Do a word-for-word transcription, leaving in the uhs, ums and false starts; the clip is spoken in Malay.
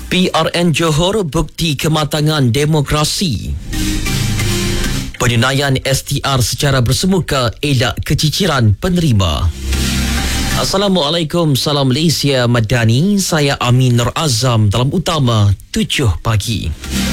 P R N Johor bukti kematangan demokrasi. Penunaian S T R secara bersemuka elak keciciran penerima. Assalamualaikum, salam Malaysia Madani. Saya Amin Nur Azam dalam utama tujuh pagi.